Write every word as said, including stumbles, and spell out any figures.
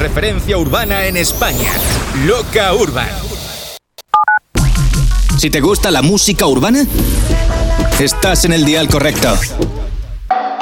referencia urbana en España. Loca Urban. Si te gusta la música urbana, estás en el dial correcto.